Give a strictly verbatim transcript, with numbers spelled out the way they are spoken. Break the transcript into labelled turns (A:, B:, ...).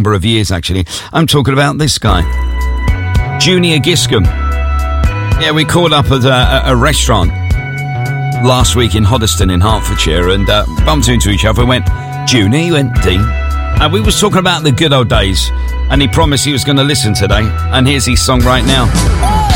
A: number of years, actually. I'm talking about this guy, Junior Giscombe. Yeah, we caught up at a, a restaurant last week in Hoddesdon in Hertfordshire and uh, bumped into each other and went, Junior, he went, Dean. And we was talking about the good old days, and he promised he was going to listen today, and here's his song right now.